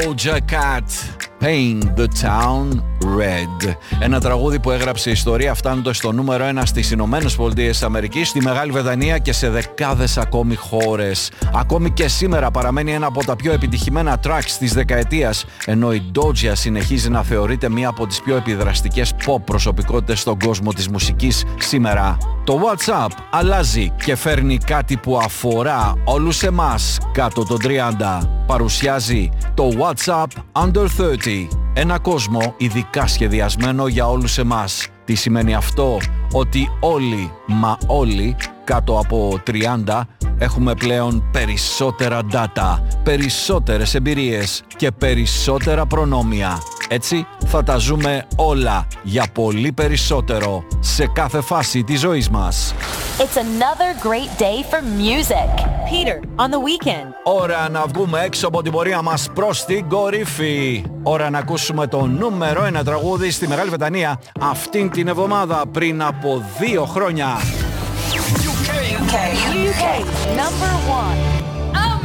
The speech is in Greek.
Doja Cat, Paint the Town Red. Ένα τραγούδι που έγραψε ιστορία φτάνοντας στο νούμερο 1 στις Ηνωμένες Πολιτείες Αμερικής, στη Μεγάλη Βρετανία και σε δεκάδες ακόμη χώρες. Ακόμη και σήμερα παραμένει ένα από τα πιο επιτυχημένα tracks της δεκαετίας, ενώ η Doja συνεχίζει να θεωρείται μία από τις πιο επιδραστικές pop προσωπικότητες στον κόσμο της μουσικής σήμερα. Το WhatsApp αλλάζει και φέρνει κάτι που αφορά όλους εμάς κάτω των 30. Παρουσιάζει το WhatsApp Under 30. Ένα κόσμο ειδικά σχεδιασμένο για όλους εμάς. Τι σημαίνει αυτό? Ότι όλοι, μα όλοι, κάτω από 30 έχουμε πλέον περισσότερα data, περισσότερες εμπειρίες και περισσότερα προνόμια. Έτσι θα τα ζούμε όλα για πολύ περισσότερο σε κάθε φάση της ζωής μας. It's another great day for music. Peter on the weekend. Ώρα να βγούμε έξω από την πορεία μας προς την κορυφή. Ώρα να ακούσουμε το νούμερο 1 τραγούδι στη Μεγάλη Βρετανία αυτήν την εβδομάδα πριν από 2 χρόνια. UK number 1.